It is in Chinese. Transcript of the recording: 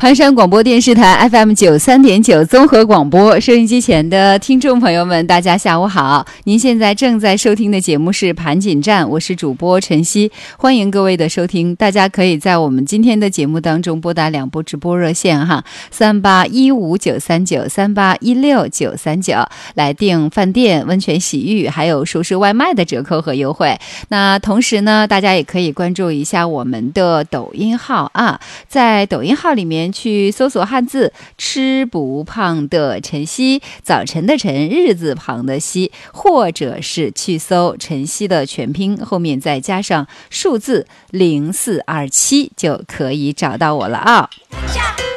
唐山广播电视台 FM93.9 综合广播，收音机前的听众朋友们，大家下午好！您现在正在收听的节目是盘锦站，我是主播陈曦，欢迎各位的收听。大家可以在我们今天的节目当中拨打2部直播热线哈，3815-939、3816-939来订饭店、温泉洗浴，还有熟食外卖的折扣和优惠。那同时呢，大家也可以关注一下我们的抖音号啊，在抖音号里面去搜索汉字吃不胖的晨曦，早晨的晨，日字旁的曦，或者是去搜晨曦的全拼后面再加上数字0427就可以找到我了啊。